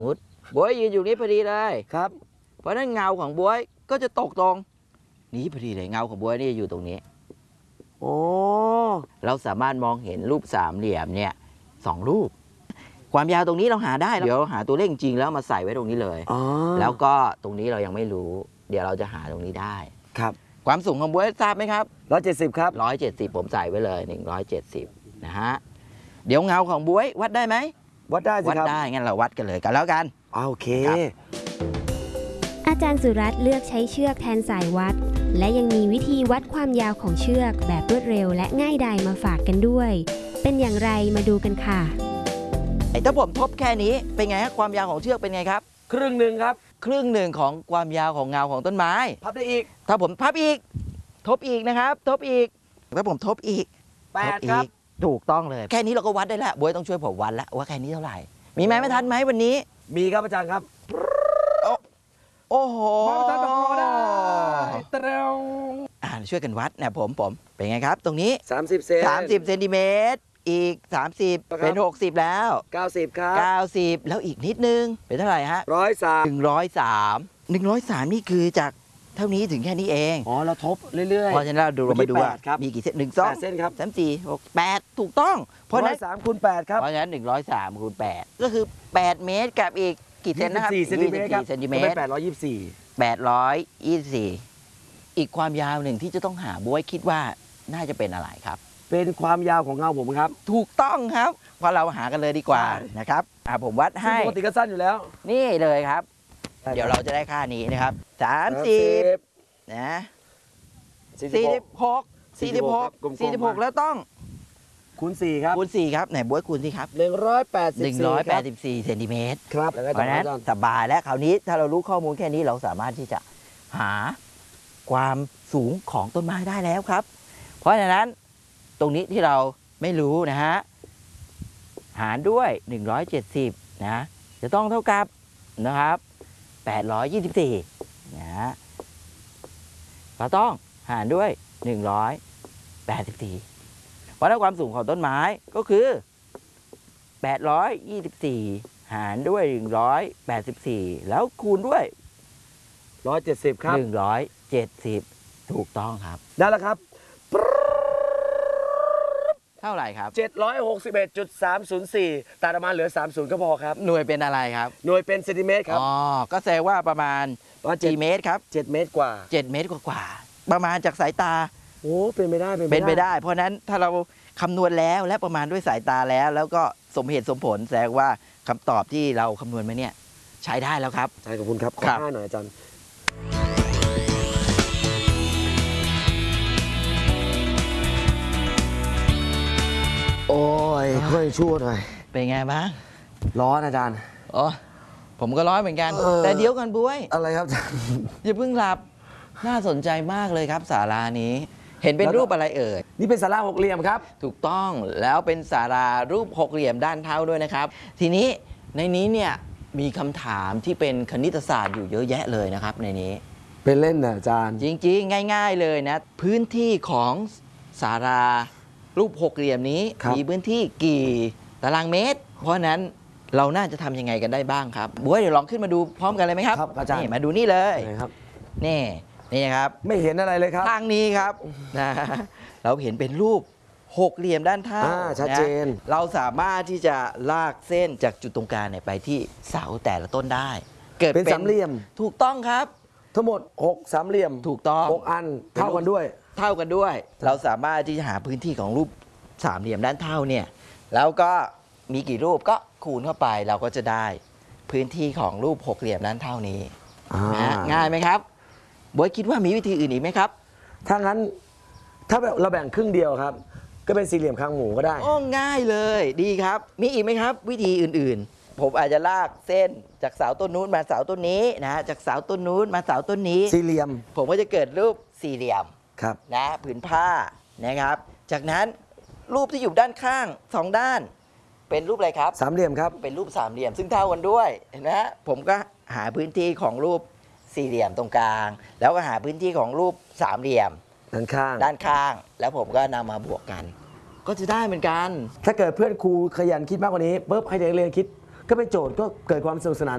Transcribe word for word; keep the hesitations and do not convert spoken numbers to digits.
มุดบ๊วยยืนอยู่นี้พอดีเลยครับเพราะนั้นเงาของบ๊วยก็จะตกตรงนี้พอดีเลยเงาของบ๊วยนี่อยู่ตรงนี้โอ้เราสามารถมองเห็นรูปสามเหลี่ยมเนี่ยสองรูปความยาวตรงนี้เราหาได้เดี๋ยวหาตัวเลขจริงแล้วมาใส่ไว้ตรงนี้เลยแล้วก็ตรงนี้เรายังไม่รู้เดี๋ยวเราจะหาตรงนี้ได้ครับความสูงของบ๊วยทราบไหมครับร้อยเจ็ดสิบครับร้อยเจ็ดสิบผมใส่ไว้เลยหนึ่งร้อยเจ็ดสิบนะฮะเดี๋ยวเงาของบ๊วยวัดได้ไหมวัดได้สิครับวัดได้งั้นเราวัดกันเลยกันแล้วกันโอเคอาจารย์สุรัตน์เลือกใช้เชือกแทนสายวัดและยังมีวิธีวัดความยาวของเชือกแบบรวดเร็วและง่ายดายมาฝากกันด้วยเป็นอย่างไรมาดูกันค่ะไอ้ถ้าผมทบแค่นี้เป็นไงครับความยาวของเชือกเป็นไงครับครึ่งหนึ่งครับครึ่งหนึ่งของความยาวของเงาของต้นไม้พับได้อีกถ้าผมพับอีกทบอีกนะครับทบอีกถ้าผมทบอีกแปดครับถูกต้องเลยแค่นี้เราก็วัดได้แล้วบ๊วยต้องช่วยผมวัดแล้วว่าแค่นี้เท่าไหร่มีไหมไม่ทันไหมวันนี้มีครับอาจารย์ครับโอ้โหมาอาจารย์ตะโกได้เตร็วอ่าช่วยกันวัดนะผมผมเป็นไงครับตรงนี้สามสิบเซนสามสิบเซนติเมตรอีกสามสิบเป็นหกสิบแล้วเก้าสิบครับเก้าสิบแล้วอีกนิดนึงเป็นเท่าไหร่ฮะหนึ่งร้อยสามหนึ่งร้อยสามหนึ่งร้อยสามนี่คือจากเท่านี้ถึงแค่นี้เองอ๋อเราทบเรื่อยๆเพราะฉะนั้นเราดูเรามาดูว่ามีกี่เส้นหนึ่งสองเส้นครับสามสี่หกแปดถูกต้องเพราะฉะนั้นสามคูณแปดครับเพราะฉะนั้นหนึ่งร้อยสามคูณแปดก็คือแปดเมตรกับอีกกี่เซนนะครับยี่สิบสี่เซนติเมตรครับเซนติเมตรแปดร้อยยี่สิบสี่แปดร้อยยี่สิบสี่อีกความยาวหนึ่งที่จะต้องหาบ๊วยคิดว่าน่าจะเป็นอะไรครับเป็นความยาวของเงาผมครับถูกต้องครับเพราะเราหากันเลยดีกว่านะครับอ่าผมวัดให้ปกติก็สั้นอยู่แล้วนี่เลยครับเดี๋ยวเราจะได้ค่านี้นะครับสามสิบนะสี่สิบหกสี่สิบหกสี่สิบหกแล้วต้องคูณสี่ครับคูณสี่ครับไหนบ๊วยคูณสิครับหนึ่งร้อยแปดสิบหนึ่งร้อยแปดสิบสี่เซนติเมตรครับเพราะฉะนั้นสบายแล้วคราวนี้ถ้าเรารู้ข้อมูลแค่นี้เราสามารถที่จะหาความสูงของต้นไม้ได้แล้วครับเพราะฉะนั้นตรงนี้ที่เราไม่รู้นะฮะหารด้วยหนึ่งร้อยเจ็ดสิบนะจะต้องเท่ากับนะครับแปดร้อยยี่สิบสี่นะฮะเราต้องหารด้วยหนึ่งร้อยแปดสิบสี่เพราะความสูงของต้นไม้ก็คือแปดร้อยยี่สิบสี่หารด้วยหนึ่งร้อยแปดสิบสี่แล้วคูณด้วยหนึ่งร้อยเจ็ดสิบครับหนึ่งร้อยเจ็ดสิบถูกต้องครับได้แล้วครับเท่าไหร่ครับเจ็ดร้อยหกสิบเอ็ดจุดสามศูนย์สี่ ตัดออกมาเหลือสามสิบก็พอครับหน่วยเป็นอะไรครับหน่วยเป็นเซนติเมตรครับอ๋อก็แสดงว่าประมาณกี่เมตรครับเจ็ดเมตรกว่าเจ็ดเมตรกว่าประมาณจากสายตาโอ้เป็นไปได้เป็นไปได้เพราะนั้นถ้าเราคำนวณแล้วและประมาณด้วยสายตาแล้วแล้วก็สมเหตุสมผลแสดงว่าคำตอบที่เราคำนวณมาเนี่ยใช้ได้แล้วครับใช่ขอบคุณครับขอห้าหน่อยอาจารย์โอ้ยค่อยชั่วหน่อยเป็นไงบ้างร้อนอาจารย์อ๋อผมก็ร้อนเหมือนกันแต่เดี๋ยวกันบ๊วยอะไรครับอาจารย์อย่าเพิ่งหลับน่าสนใจมากเลยครับศาลานี้เห็นเป็นรูปอะไรเอ่ยนี่เป็นศาลาหกเหลี่ยมครับถูกต้องแล้วเป็นศาลารูปหกเหลี่ยมด้านเท้าด้วยนะครับทีนี้ในนี้เนี่ยมีคำถามที่เป็นคณิตศาสตร์อยู่เยอะแยะเลยนะครับในนี้เป็นเล่นนะอาจารย์จริงๆง่ายๆเลยนะพื้นที่ของศาลารูปหกเหลี่ยมนี้มีพื้นที่กี่ตารางเมตรเพราะนั้นเราน่าจะทำยังไงกันได้บ้างครับบ๊วยเดี๋ยวลองขึ้นมาดูพร้อมกันเลยไหมครับครับอาจารย์นี่มาดูนี่เลยนี่นี่ครับไม่เห็นอะไรเลยครับทางนี้ครับนะเราเห็นเป็นรูปหกเหลี่ยมด้านท้ายชัดเจนเราสามารถที่จะลากเส้นจากจุดตรงกลางเนี่ยไปที่เสาแต่ละต้นได้เกิดเป็นสามเหลี่ยมถูกต้องครับทั้งหมดหกสามเหลี่ยมถูกต้องหกอันเท่ากันด้วยเท่ากันด้วยเราสามารถที่จะหาพื้นที่ของรูปสามเหลี่ยมด้านเท่าเนี่ยแล้วก็มีกี่รูปก็คูณเข้าไปเราก็จะได้พื้นที่ของรูปหกเหลี่ยมด้านเท่านี้ง่ายไหมครับบ๊วยคิดว่ามีวิธีอื่นอีกไหมครับถ้างั้นถ้าเราแบ่งครึ่งเดียวครับก็เป็นสี่เหลี่ยมคางหมูก็ได้โอ้ง่ายเลยดีครับมีอีกไหมครับวิธีอื่นๆผมอาจจะลากเส้นจากเสาต้นนู้นมาเสาต้นนี้นะจากเสาต้นนู้นมาเสาต้นนี้สี่เหลี่ยมผมก็จะเกิดรูปสี่เหลี่ยมครับนะผืนผ้านะครับจากนั้นรูปที่อยู่ด้านข้างสองด้านเป็นรูปอะไรครับสามเหลี่ยมครับเป็นรูปสามเหลี่ยมซึ่งเท่ากันด้วยเห็นไหมผมก็หาพื้นที่ของรูปสี่เหลี่ยมตรงกลางแล้วก็หาพื้นที่ของรูปสามเหลี่ยมด้านข้างด้านข้างแล้วผมก็นำมาบวกกันก็จะได้เหมือนกันถ้าเกิดเพื่อนครูขยันคิดมากกว่านี้ปุ๊บให้เด็กเรียนคิดก็เป็นโจทย์ก็เกิดความสนุกสนาน